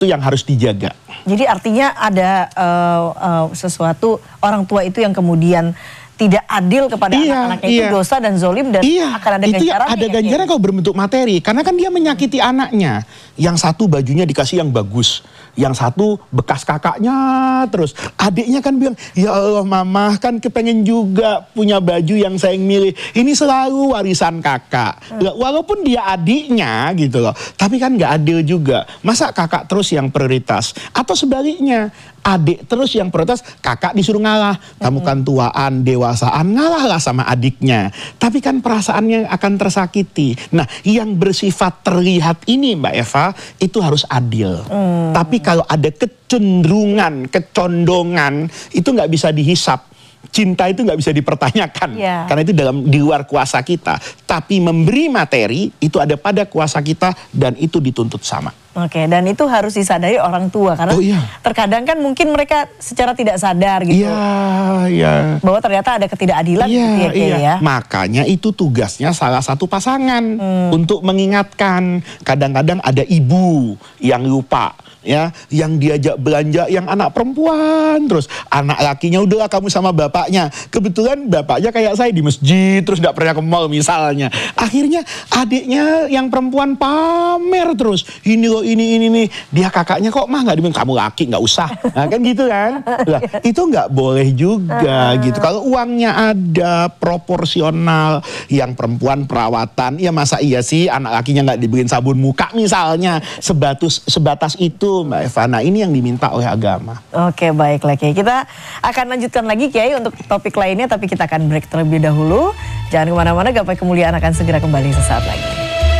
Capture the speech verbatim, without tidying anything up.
Itu yang harus dijaga. Jadi artinya ada uh, uh, sesuatu orang tua itu yang kemudian tidak adil kepada iya, anak-anaknya iya. itu dosa dan zolim dan iya, akan ada itu ganjarannya. Ada ganjaran kalau berbentuk materi. Karena kan dia menyakiti anaknya. Yang satu bajunya dikasih yang bagus. Yang satu bekas kakaknya terus. Adiknya kan bilang, ya Allah mama kan kepengen juga punya baju yang saya milih. Ini selalu warisan kakak. Hmm. Walaupun dia adiknya gitu loh. Tapi kan gak adil juga. Masa kakak terus yang prioritas? Atau sebaliknya, adik terus yang prioritas, kakak disuruh ngalah. Kamu kan tuaan, dewasaan, ngalahlah sama adiknya. Tapi kan perasaannya akan tersakiti. Nah, yang bersifat terlihat ini Mbak Eva, itu harus adil. Hmm. Tapi kalau ada kecenderungan, kecondongan, itu nggak bisa dihisap. Cinta itu nggak bisa dipertanyakan, yeah. Karena itu dalam di luar kuasa kita. Tapi memberi materi itu ada pada kuasa kita dan itu dituntut sama. Oke, dan itu harus disadari orang tua karena oh, iya. terkadang kan mungkin mereka secara tidak sadar gitu, iya, iya. bahwa ternyata ada ketidakadilan, iya, gitu ya, iya. ya. Makanya itu tugasnya salah satu pasangan hmm. untuk mengingatkan. Kadang-kadang ada ibu yang lupa. Ya, yang diajak belanja yang anak perempuan, terus anak lakinya udahlah kamu sama bapaknya. Kebetulan bapaknya kayak saya di masjid, terus nggak pernah ke mall misalnya. Akhirnya adiknya yang perempuan pamer terus, ini loh ini ini nih. Dia kakaknya kok mah nggak dibilang kamu laki nggak usah, nah, kan gitu kan? Nah, itu nggak boleh juga gitu. Kalau uangnya ada proporsional, yang perempuan perawatan, ya masa iya sih anak lakinya nggak dibeliin sabun muka misalnya, sebatas sebatas itu. Mbak Eva, nah ini yang diminta oleh agama. Oke, baiklah Kiai. Kita akan lanjutkan lagi Kiai untuk topik lainnya, tapi kita akan break terlebih dahulu. Jangan kemana-mana, Gapai Kemuliaan akan segera kembali sesaat lagi.